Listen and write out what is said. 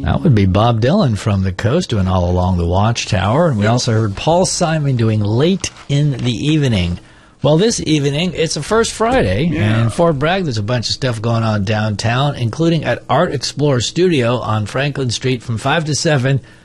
That would be Bob Dylan from the Coast doing All Along the Watchtower. And we also heard Paul Simon doing Late in the Evening. Well, this evening, it's the first Friday, and in Fort Bragg, there's a bunch of stuff going on downtown, including at Art Explorer Studio on Franklin Street from 5 to 7.